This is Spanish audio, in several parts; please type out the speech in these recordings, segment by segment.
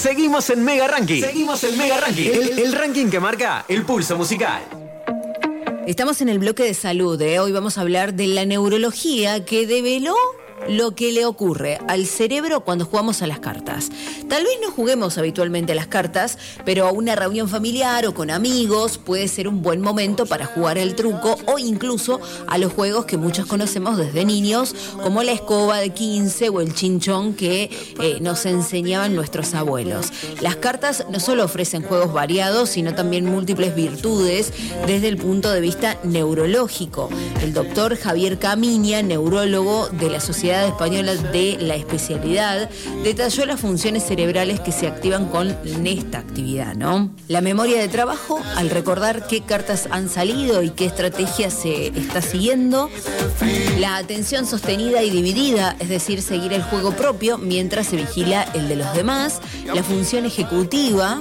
Seguimos en Mega Ranking. El ranking que marca el pulso musical. Estamos en el bloque de salud. Hoy vamos a hablar de la neurología que develó lo que le ocurre al cerebro cuando jugamos a las cartas. Tal vez no juguemos habitualmente a las cartas, pero a una reunión familiar o con amigos puede ser un buen momento para jugar al truco o incluso a los juegos que muchos conocemos desde niños, como la escoba de 15 o el chinchón que nos enseñaban nuestros abuelos. Las cartas no solo ofrecen juegos variados, sino también múltiples virtudes desde el punto de vista neurológico. El doctor Javier Camiña, neurólogo de la Sociedad Española de la Especialidad, detalló las funciones cerebrales que se activan con esta actividad, ¿no? La memoria de trabajo, al recordar qué cartas han salido y qué estrategia se está siguiendo. La atención sostenida y dividida, es decir, seguir el juego propio mientras se vigila el de los demás. La función ejecutiva,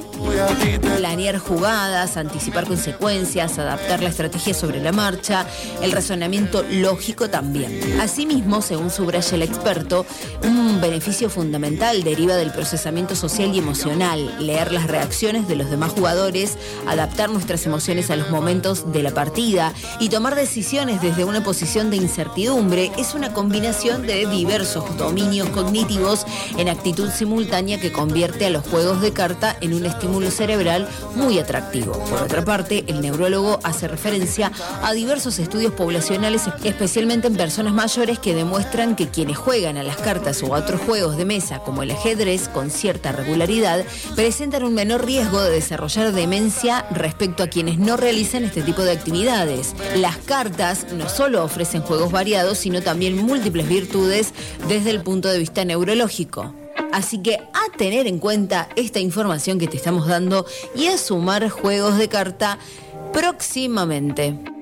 planear jugadas, anticipar consecuencias, adaptar la estrategia sobre la marcha. El razonamiento lógico también. Asimismo, según subraya el experto, un beneficio fundamental deriva del procesamiento social y emocional, leer las reacciones de los demás jugadores, adaptar nuestras emociones a los momentos de la partida y tomar decisiones desde una posición de incertidumbre. Es una combinación de diversos dominios cognitivos en actitud simultánea que convierte a los juegos de carta en un estímulo cerebral muy atractivo. Por otra parte, el neurólogo hace referencia a diversos estudios poblacionales, especialmente en personas mayores, que demuestran que quienes juegan a las cartas o a otros juegos de mesa como el ajedrez con cierta regularidad presentan un menor riesgo de desarrollar demencia respecto a quienes no realizan este tipo de actividades. Las cartas no solo ofrecen juegos variados, sino también múltiples virtudes desde el punto de vista neurológico. Así que a tener en cuenta esta información que te estamos dando y a sumar juegos de carta próximamente.